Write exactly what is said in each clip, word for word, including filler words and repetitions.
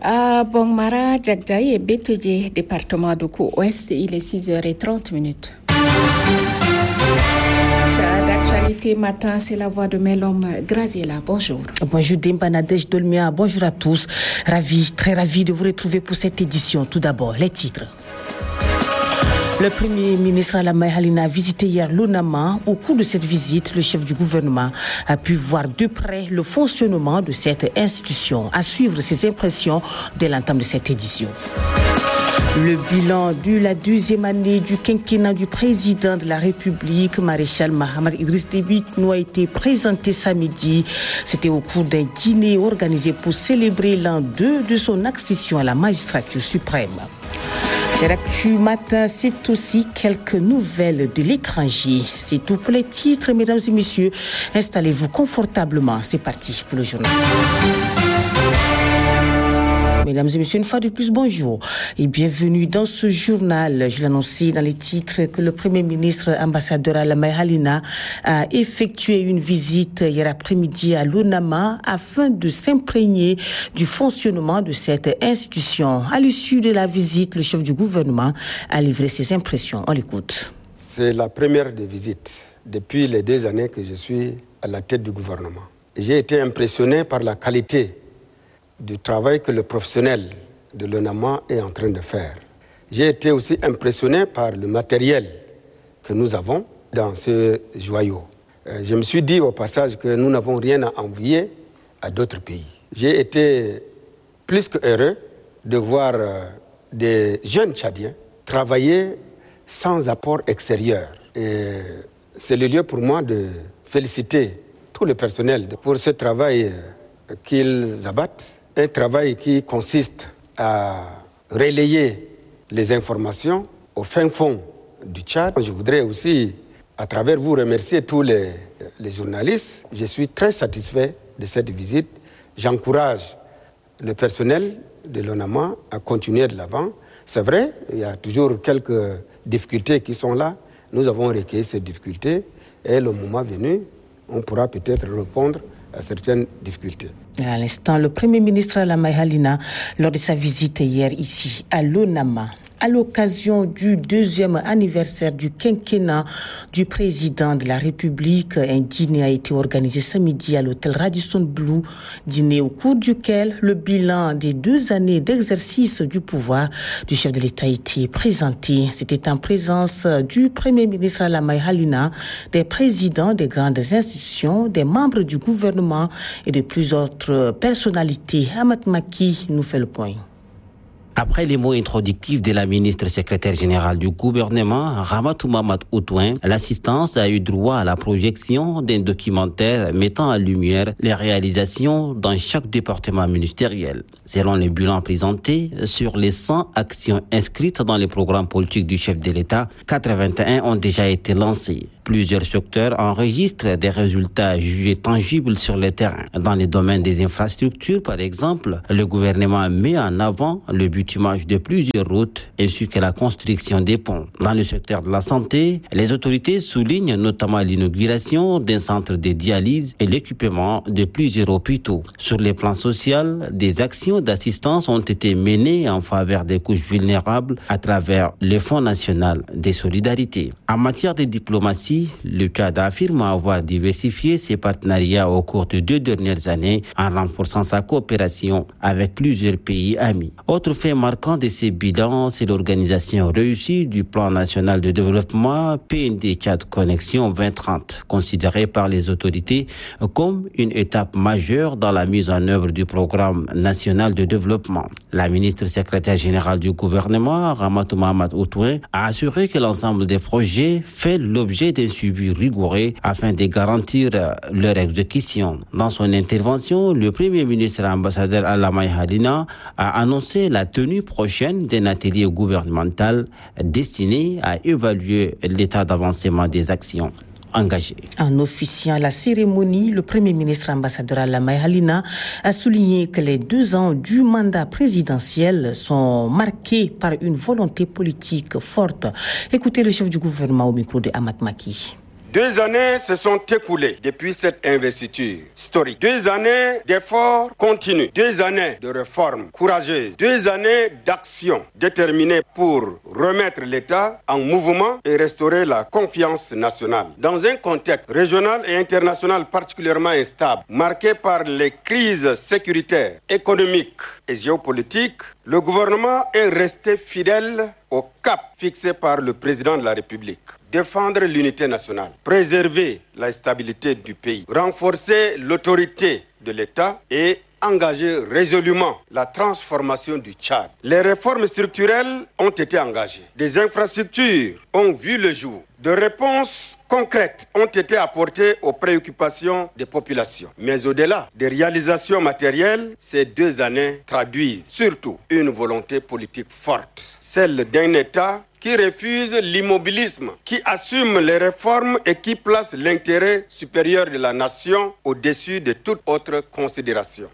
À Bongmara, Djagdjaï et Bétedje, département de Kououest, il est six heures trente minutes. D'actualité matin, c'est la voix de Melom Graziella. Bonjour. Bonjour Dimba Nadej Dolmia, bonjour à tous. Ravi, très ravi de vous retrouver pour cette édition. Tout d'abord, les titres. Le Premier ministre Alamai Halina a visité hier l'ONAMA. Au cours de cette visite, le chef du gouvernement a pu voir de près le fonctionnement de cette institution. À suivre ses impressions dès l'entame de cette édition. Le bilan de la deuxième année du quinquennat du président de la République, maréchal Mahamad Idriss Déby Itno, a été présenté samedi. C'était au cours d'un dîner organisé pour célébrer l'an deux de son accession à la magistrature suprême. L'actu matin, c'est aussi quelques nouvelles de l'étranger. C'est tout pour les titres, mesdames et messieurs. Installez-vous confortablement. C'est parti pour le journal. Mesdames et messieurs, une fois de plus, bonjour et bienvenue dans ce journal. Je l'annonçais dans les titres que le Premier ministre ambassadeur Alamai Halina a effectué une visite hier après-midi à l'ONAMA afin de s'imprégner du fonctionnement de cette institution. À l'issue de la visite, le chef du gouvernement a livré ses impressions. On l'écoute. C'est la première des visites depuis les deux années que je suis à la tête du gouvernement. J'ai été impressionné par la qualité du travail que le professionnel de l'ONAMA est en train de faire. J'ai été aussi impressionné par le matériel que nous avons dans ce joyau. Je me suis dit au passage que nous n'avons rien à envier à d'autres pays. J'ai été plus que heureux de voir des jeunes Tchadiens travailler sans apport extérieur. Et c'est le lieu pour moi de féliciter tout le personnel pour ce travail qu'ils abattent. Un travail qui consiste à relayer les informations au fin fond du Tchad. Je voudrais aussi, à travers vous, remercier tous les, les journalistes. Je suis très satisfait de cette visite. J'encourage le personnel de l'ONAMA à continuer de l'avant. C'est vrai, il y a toujours quelques difficultés qui sont là. Nous avons recueilli ces difficultés et le moment venu, on pourra peut-être répondre à certaines difficultés. À l'instant, le Premier ministre Alamai Halina, lors de sa visite hier ici à l'ONAMA, à l'occasion du deuxième anniversaire du quinquennat du président de la République, un dîner a été organisé ce midi à l'hôtel Radisson Blu, dîner au cours duquel le bilan des deux années d'exercice du pouvoir du chef de l'État a été présenté. C'était en présence du Premier ministre Alamai Halina, des présidents des grandes institutions, des membres du gouvernement et de plusieurs autres personnalités. Ahmad Maki nous fait le point. Après les mots introductifs de la ministre secrétaire générale du gouvernement, Ramatou Mahamat Outouin, l'assistance a eu droit à la projection d'un documentaire mettant en lumière les réalisations dans chaque département ministériel. Selon le bilan présenté, sur les cent actions inscrites dans les programmes politiques du chef de l'État, quatre-vingt-un ont déjà été lancées. Plusieurs secteurs enregistrent des résultats jugés tangibles sur le terrain. Dans les domaines des infrastructures, par exemple, le gouvernement met en avant le bitumage de plusieurs routes ainsi que la construction des ponts. Dans le secteur de la santé, les autorités soulignent notamment l'inauguration d'un centre de dialyse et l'équipement de plusieurs hôpitaux. Sur le plan social, des actions d'assistance ont été menées en faveur des couches vulnérables à travers le Fonds national des solidarités. En matière de diplomatie, le Tchad affirme avoir diversifié ses partenariats au cours des deux dernières années en renforçant sa coopération avec plusieurs pays amis. Autre fait marquant de ces bilans, c'est l'organisation réussie du Plan national de développement P N D Tchad Connexion vingt trente, considéré par les autorités comme une étape majeure dans la mise en œuvre du programme national de développement. La ministre secrétaire générale du gouvernement, Ramatou Mahamat Outouin, a assuré que l'ensemble des projets fait l'objet d'un suivi rigoureux afin de garantir leur exécution. Dans son intervention, le Premier ministre ambassadeur Alamai Halina a annoncé la tenue prochaine d'un atelier gouvernemental destiné à évaluer l'état d'avancement des actions engagées. En officiant la cérémonie, le Premier ministre ambassadeur Alamai Halina a souligné que les deux ans du mandat présidentiel sont marqués par une volonté politique forte. Écoutez le chef du gouvernement au micro de Ahmad Maki. Deux années se sont écoulées depuis cette investiture historique. Deux années d'efforts continus, deux années de réformes courageuses, deux années d'action déterminées pour remettre l'État en mouvement et restaurer la confiance nationale. Dans un contexte régional et international particulièrement instable, marqué par les crises sécuritaires, économiques et géopolitiques, le gouvernement est resté fidèle au cap fixé par le président de la République. Défendre l'unité nationale, préserver la stabilité du pays, renforcer l'autorité de l'État et engager résolument la transformation du Tchad. Les réformes structurelles ont été engagées. Des infrastructures ont vu le jour. De réponses concrètes ont été apportées aux préoccupations des populations. Mais au-delà des réalisations matérielles, ces deux années traduisent surtout une volonté politique forte, celle d'un État qui refuse l'immobilisme, qui assume les réformes et qui place l'intérêt supérieur de la nation au-dessus de toute autre considération.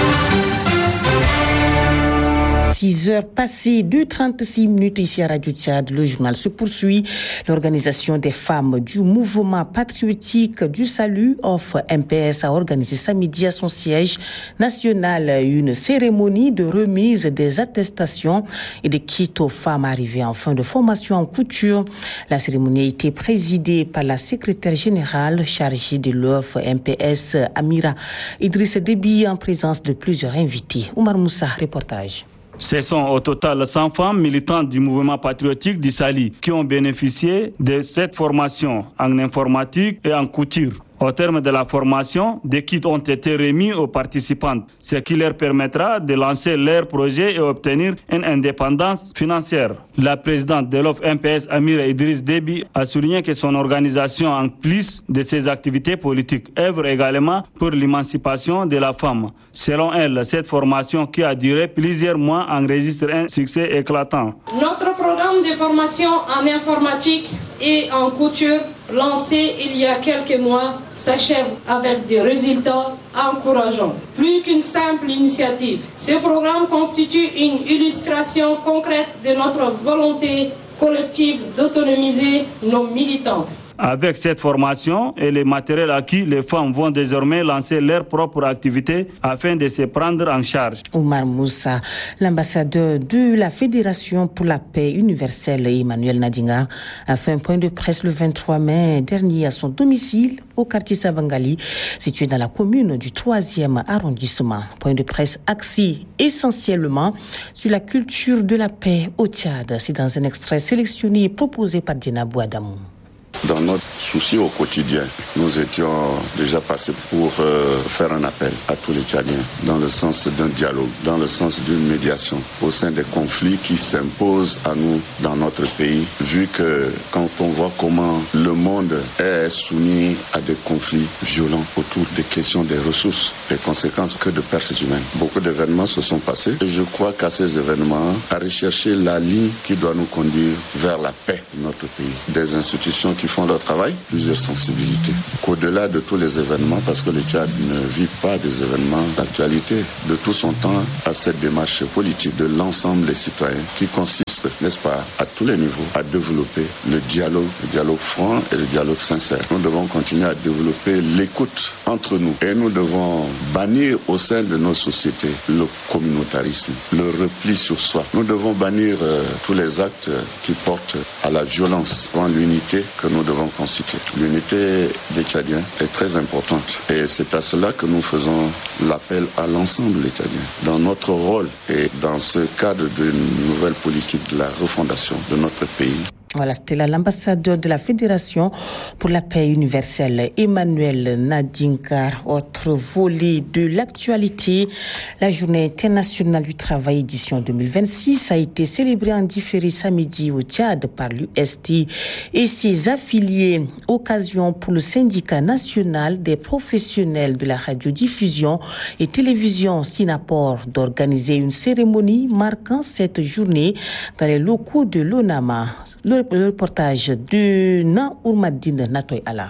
six heures passées de trente-six minutes ici à Radio Tchad. Le journal se poursuit. L'organisation des femmes du mouvement patriotique du salut O F M P S a organisé samedi à son siège national une cérémonie de remise des attestations et des kits aux femmes arrivées en fin de formation en couture. La cérémonie a été présidée par la secrétaire générale chargée de l'O F M P S, Amira Idriss Déby, en présence de plusieurs invités. Oumar Moussa, reportage. Ce sont au total cent femmes militantes du mouvement patriotique du Sali qui ont bénéficié de cette formation en informatique et en couture. Au terme de la formation, des kits ont été remis aux participantes, ce qui leur permettra de lancer leurs projets et obtenir une indépendance financière. La présidente de l'O F M P S, Amira Idriss Déby, a souligné que son organisation, en plus de ses activités politiques, œuvre également pour l'émancipation de la femme. Selon elle, cette formation qui a duré plusieurs mois enregistre un succès éclatant. Notre programme de formation en informatique et en couture, lancé il y a quelques mois, s'achève avec des résultats encourageants. Plus qu'une simple initiative, ce programme constitue une illustration concrète de notre volonté collective d'autonomiser nos militantes. Avec cette formation et les matériels acquis, les femmes vont désormais lancer leur propre activité afin de se prendre en charge. Oumar Moussa, l'ambassadeur de la Fédération pour la paix universelle, Emmanuel Nadingar, a fait un point de presse le vingt-trois mai dernier à son domicile au quartier Savangali, situé dans la commune du troisième arrondissement. Point de presse axé essentiellement sur la culture de la paix au Tchad. C'est dans un extrait sélectionné et proposé par Djenabou Adamou. Dans notre souci au quotidien, nous étions déjà passés pour euh, faire un appel à tous les Tchadiens dans le sens d'un dialogue, dans le sens d'une médiation au sein des conflits qui s'imposent à nous dans notre pays, vu que quand on voit comment le monde est soumis à des conflits violents autour des questions des ressources, des conséquences que de pertes humaines. Beaucoup d'événements se sont passés et je crois qu'à ces événements, à rechercher la ligne qui doit nous conduire vers la paix de notre pays. Des institutions qui font leur travail, plusieurs sensibilités. Qu'au-delà de tous les événements, parce que le Tchad ne vit pas des événements d'actualité, de tout son temps à cette démarche politique de l'ensemble des citoyens qui consiste, n'est-ce pas, à tous les niveaux, à développer le dialogue, le dialogue franc et le dialogue sincère. Nous devons continuer à développer l'écoute entre nous et nous devons bannir au sein de nos sociétés le communautarisme, le repli sur soi. Nous devons bannir euh, tous les actes qui portent à la violence, devant l'unité que nous devons constituer. L'unité des Tchadiens est très importante et c'est à cela que nous faisons l'appel à l'ensemble des Tchadiens. Dans notre rôle et dans ce cadre d'une nouvelle politique de la refondation de notre pays. Voilà, c'était là l'ambassadeur de la Fédération pour la paix universelle, Emmanuel Nadingar. Autre volet de l'actualité, la Journée internationale du travail édition deux mille vingt-six a été célébrée en différé samedi au Tchad par l'U S T et ses affiliés. Occasion pour le syndicat national des professionnels de la radiodiffusion et télévision Sinapor d'organiser une cérémonie marquant cette journée dans les locaux de l'ONAMA. Le Le reportage de Naourmadine Natoy Ala.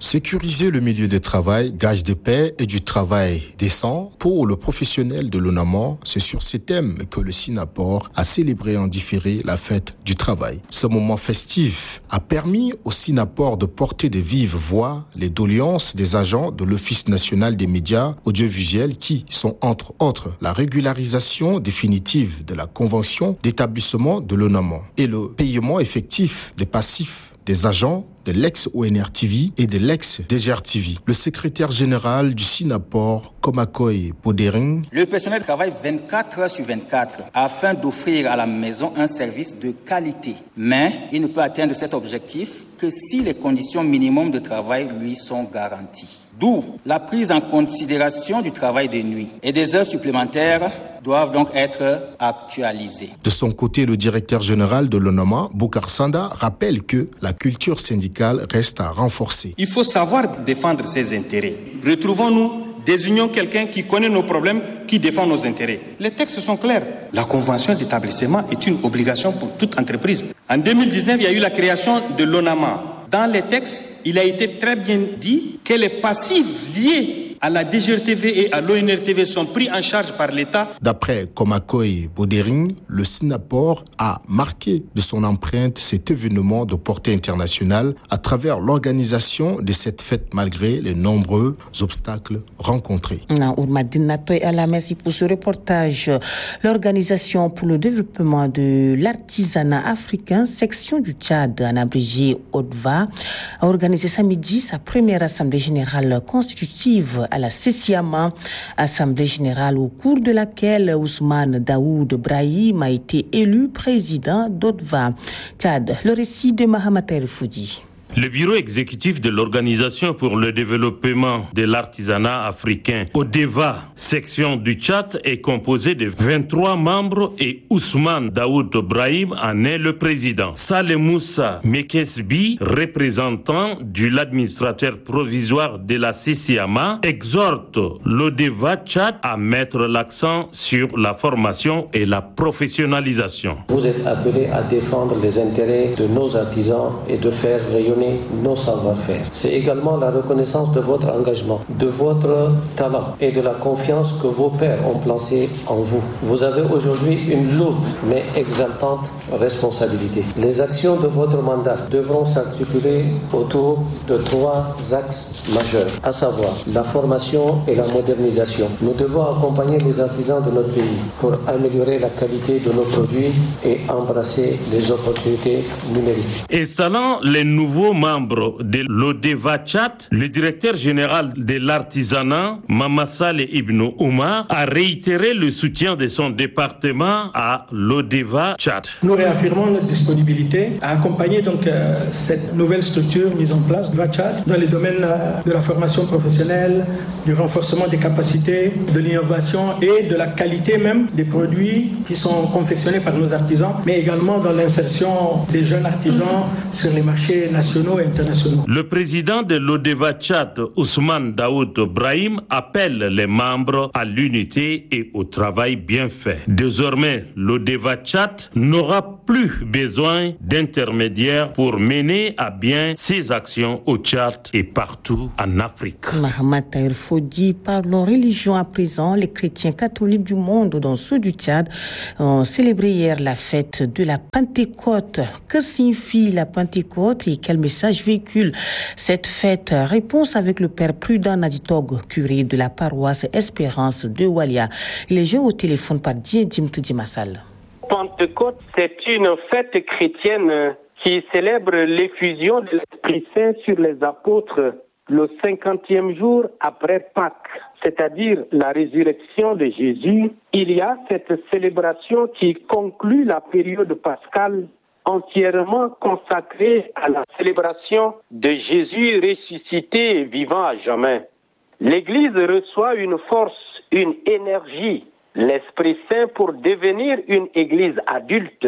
Sécuriser le milieu de travail, gage de paix et du travail décent pour le professionnel de l'ONAMA, c'est sur ces thèmes que le SYNAPOR a célébré en différé la fête du travail. Ce moment festif a permis au SYNAPOR de porter de vive voix les doléances des agents de l'Office national des médias audiovisuels qui sont entre autres la régularisation définitive de la convention d'établissement de l'ONAMA et le paiement effectif des passifs des agents de l'ex-O N R T V et de l'ex-D G R T V. Le secrétaire général du SYNAPOR, Komakoy Podering. Le personnel travaille vingt-quatre heures sur vingt-quatre afin d'offrir à la maison un service de qualité. Mais il ne peut atteindre cet objectif que si les conditions minimum de travail lui sont garanties. D'où la prise en considération du travail de nuit et des heures supplémentaires doivent donc être actualisées. De son côté, le directeur général de l'ONAMA, Boukar Sanda, rappelle que la culture syndicale reste à renforcer. Il faut savoir défendre ses intérêts. Retrouvons-nous, désignons quelqu'un qui connaît nos problèmes, qui défend nos intérêts. Les textes sont clairs. La convention d'établissement est une obligation pour toute entreprise. En deux mille dix-neuf, il y a eu la création de l'ONAMA. Dans les textes, il a été très bien dit que les passifs liés à la D G R T V et à l'O N R T V sont pris en charge par l'État. D'après Komakoy Bodering, le SYNAPOR a marqué de son empreinte cet événement de portée internationale à travers l'organisation de cette fête malgré les nombreux obstacles rencontrés. Merci pour ce reportage. L'Organisation pour le développement de l'artisanat africain, section du Tchad, en abrégé O D V A, a organisé samedi sa première assemblée générale constitutive à la Sessiama, assemblée générale au cours de laquelle Ousmane Daoud Brahim a été élu président d'O D V A. Tchad, le récit de Mahamat El Foudi. Le bureau exécutif de l'Organisation pour le développement de l'artisanat africain, O D V A, section du Tchad, est composé de vingt-trois membres et Ousmane Daoud Brahim en est le président. Saleh Moussa Mekesbi, représentant de l'administrateur provisoire de la C C A M A, exhorte l'O D V A Tchad à mettre l'accent sur la formation et la professionnalisation. Vous êtes appelés à défendre les intérêts de nos artisans et de faire rayonner nos savoir-faire. C'est également la reconnaissance de votre engagement, de votre talent et de la confiance que vos pairs ont placée en vous. Vous avez aujourd'hui une lourde mais exaltante responsabilité. Les actions de votre mandat devront s'articuler autour de trois axes majeurs, à savoir la formation et la modernisation. Nous devons accompagner les artisans de notre pays pour améliorer la qualité de nos produits et embrasser les opportunités numériques. Installant les nouveaux membres de l'O D V A Tchad, le directeur général de l'artisanat, Mamassale Ibn Oumar, a réitéré le soutien de son département à l'O D V A Tchad. Nous réaffirmons notre disponibilité à accompagner donc euh, cette nouvelle structure mise en place, O D V A Tchad, dans les domaines euh, de la formation professionnelle, du renforcement des capacités, de l'innovation et de la qualité même des produits qui sont confectionnés par nos artisans, mais également dans l'insertion des jeunes artisans sur les marchés nationaux et internationaux. Le président de l'O D V A Tchad, Ousmane Daoud Brahim, appelle les membres à l'unité et au travail bien fait. Désormais, l'O D V A Tchad n'aura plus besoin d'intermédiaires pour mener à bien ses actions au Tchad et partout en Afrique. Mahamat El Foudi, parlons religion à présent. Les chrétiens catholiques du monde, dont ceux du Tchad, ont célébré hier la fête de la Pentecôte. Que signifie la Pentecôte et quel message véhicule cette fête? Réponse avec le père Prudent Naditog, curé de la paroisse Espérance de Walia. Il est joint au téléphone par Diedim Tidimassal. Pentecôte, c'est une fête chrétienne qui célèbre l'effusion de l'Esprit Saint sur les apôtres le cinquantième jour après Pâques, c'est-à-dire la résurrection de Jésus. Il y a cette célébration qui conclut la période pascale entièrement consacrée à la célébration de Jésus ressuscité et vivant à jamais. L'Église reçoit une force, une énergie, l'Esprit Saint pour devenir une Église adulte,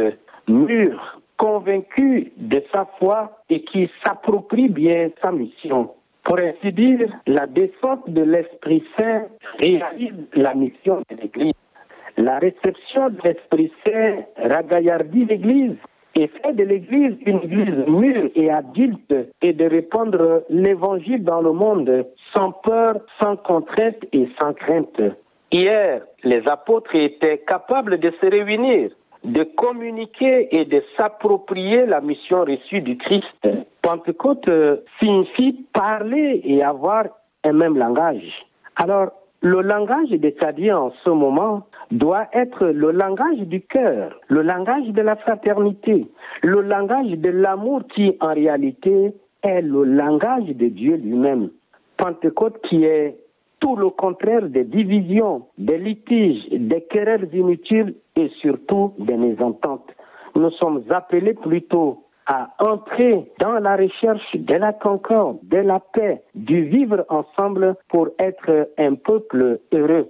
mûre, convaincue de sa foi et qui s'approprie bien sa mission. Pour ainsi dire, la descente de l'Esprit Saint réalise la mission de l'Église. La réception de l'Esprit Saint ragaillardit l'Église. et faire de l'Église une Église mûre et adulte et de répandre l'Évangile dans le monde sans peur, sans contrainte et sans crainte. Hier, les apôtres étaient capables de se réunir, de communiquer et de s'approprier la mission reçue du Christ. Pentecôte signifie parler et avoir un même langage. Alors, le langage des Tchadiens en ce moment doit être le langage du cœur, le langage de la fraternité, le langage de l'amour qui, en réalité, est le langage de Dieu lui-même. Pentecôte qui est tout le contraire des divisions, des litiges, des querelles inutiles et surtout des mésententes. Nous sommes appelés plutôt à entrer dans la recherche de la concorde, de la paix, du vivre ensemble pour être un peuple heureux.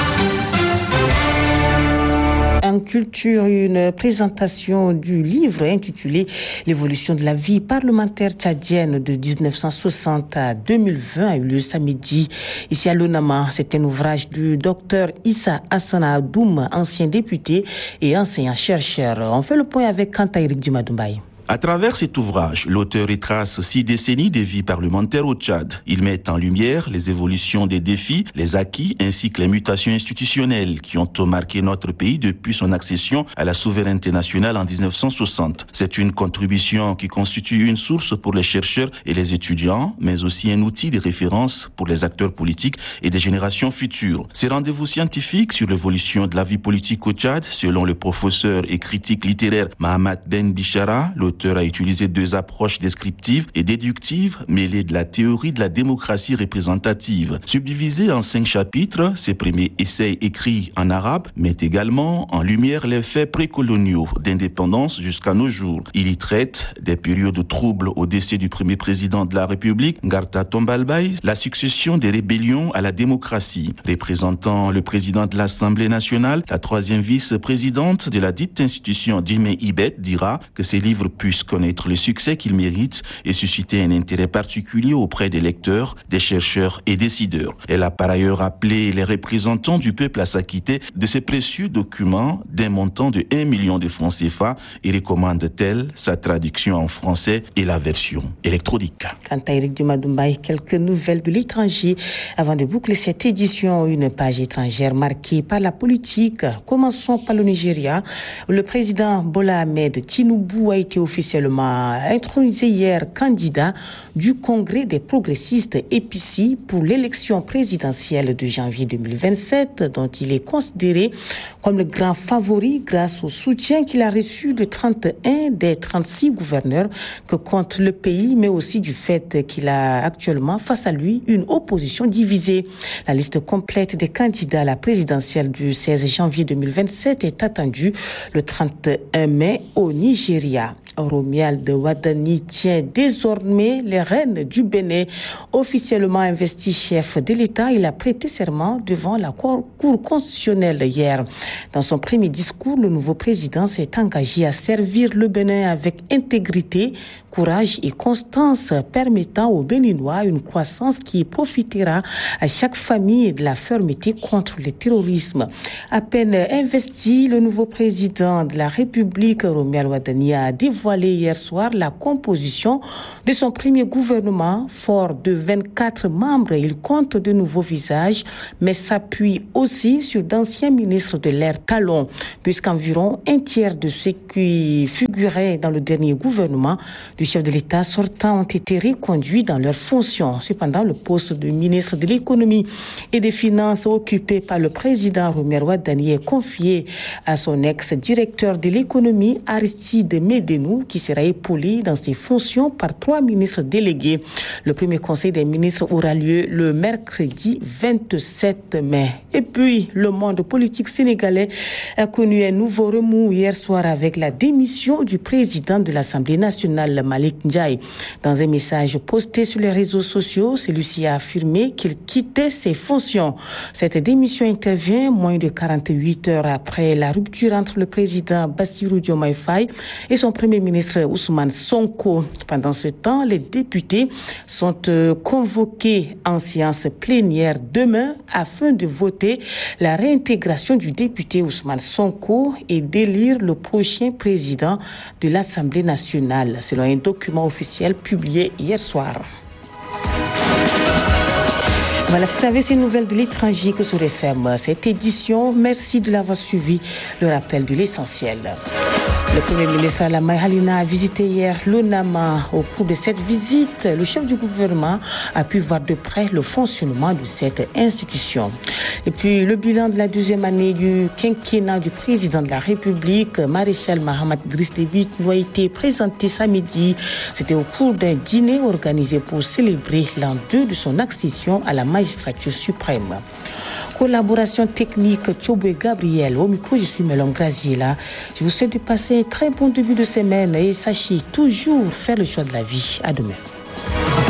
En culture, une présentation du livre intitulé « L'évolution de la vie parlementaire tchadienne de dix-neuf cent soixante à deux mille vingt » a eu lieu samedi ici à l'Onama. C'est un ouvrage du docteur Issa Hassana Adoum, ancien député et enseignant-chercheur. On fait le point avec Kanta Eric Dumadumbaye. À travers cet ouvrage, l'auteur retrace six décennies de vie parlementaire au Tchad. Il met en lumière les évolutions des défis, les acquis ainsi que les mutations institutionnelles qui ont marqué notre pays depuis son accession à la souveraineté nationale en dix-neuf cent soixante. C'est une contribution qui constitue une source pour les chercheurs et les étudiants, mais aussi un outil de référence pour les acteurs politiques et des générations futures. Ces rendez-vous scientifiques sur l'évolution de la vie politique au Tchad, selon le professeur et critique littéraire Mahamad Ben Bichara, l'auteur a utilisé deux approches descriptives et déductives mêlées de la théorie de la démocratie représentative. Subdivisé en cinq chapitres, ces premiers essais écrits en arabe mettent également en lumière les faits précoloniaux d'indépendance jusqu'à nos jours. Il y traite des périodes troubles au décès du premier président de la République, Ngarta Tombalbaye, la succession des rébellions à la démocratie. Représentant le président de l'Assemblée nationale, la troisième vice-présidente de la dite institution, Jimé Ibet, dira que ces livres puissent connaître le succès qu'ils méritent et susciter un intérêt particulier auprès des lecteurs, des chercheurs et décideurs. Elle a par ailleurs appelé les représentants du peuple à s'acquitter de ces précieux documents d'un montant de un million de francs C F A et recommande-t-elle sa traduction en français et la version électronique. Quant à Eric Dumadumbaye, quelques nouvelles de l'étranger. Avant de boucler cette édition, une page étrangère marquée par la politique. Commençons par le Nigeria. Le président Bola Ahmed Tinubu a été officiellement intronisé hier candidat du Congrès des progressistes A P C pour l'élection présidentielle de janvier deux mille vingt-sept, dont il est considéré comme le grand favori grâce au soutien qu'il a reçu de trente et un des trente-six gouverneurs que compte le pays, mais aussi du fait qu'il a actuellement face à lui une opposition divisée. La liste complète des candidats à la présidentielle du seize janvier deux mille vingt-sept est attendue le trente et un mai au Nigeria. Romuald Wadani tient désormais les rênes du Bénin. Officiellement investi chef de l'État, il a prêté serment devant la Cour constitutionnelle hier. Dans son premier discours, le nouveau président s'est engagé à servir le Bénin avec intégrité, courage et constance, permettant aux Béninois une croissance qui profitera à chaque famille et de la fermeté contre le terrorisme. À peine investi, le nouveau président de la République, Romuald Wadani, a dévoilé hier soir la composition de son premier gouvernement. Fort de vingt-quatre membres, il compte de nouveaux visages, mais s'appuie aussi sur d'anciens ministres de l'ère Talon, puisqu'environ un tiers de ceux qui figuraient dans le dernier gouvernement du chef de l'État sortant ont été reconduits dans leurs fonctions. Cependant, le poste de ministre de l'économie et des finances occupé par le président Romuald Wadani est confié à son ex-directeur de l'économie, Aristide Médénou, qui sera épaulé dans ses fonctions par trois ministres délégués. Le premier conseil des ministres aura lieu le mercredi vingt-sept mai. Et puis, le monde politique sénégalais a connu un nouveau remous hier soir avec la démission du président de l'Assemblée nationale, Malick Ndiaye. Dans un message posté sur les réseaux sociaux, celui-ci a affirmé qu'il quittait ses fonctions. Cette démission intervient moins de quarante-huit heures après la rupture entre le président Bassirou Diomaye Faye et son premier ministre ministre Ousmane Sonko. Pendant ce temps, les députés sont euh, convoqués en séance plénière demain afin de voter la réintégration du député Ousmane Sonko et d'élire le prochain président de l'Assemblée nationale, selon un document officiel publié hier soir. Voilà, c'est avec ces nouvelles de l'étranger que se referme cette édition. Merci de l'avoir suivi. Le rappel de l'essentiel. Le Premier ministre Lamay Halina a visité hier l'ONAMA. Au cours de cette visite, le chef du gouvernement a pu voir de près le fonctionnement de cette institution. Et puis, le bilan de la deuxième année du quinquennat du président de la République, Maréchal Mahamat Idriss Déby, nous a été présenté samedi. C'était au cours d'un dîner organisé pour célébrer l'an deux de son accession à la magistrature suprême. Collaboration technique, Thiobo et Gabriel. Au micro, je suis Mélom Graziella. Je vous souhaite de passer un très bon début de semaine et sachez toujours faire le choix de la vie. À demain.